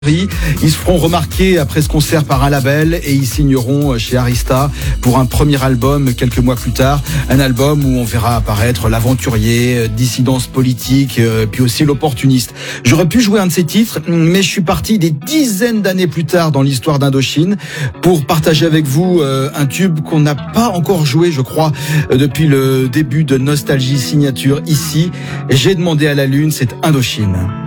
Ils se feront remarquer après ce concert par un label et ils signeront chez Arista pour un premier album quelques mois plus tard. Un album où on verra apparaître l'aventurier, dissidence politique, puis aussi l'opportuniste. J'aurais pu jouer un de ces titres, mais je suis parti des dizaines d'années plus tard dans l'histoire d'Indochine pour partager avec vous un tube qu'on n'a pas encore joué, je crois, depuis le début de Nostalgie Signature ici. J'ai demandé à la Lune, c'est Indochine.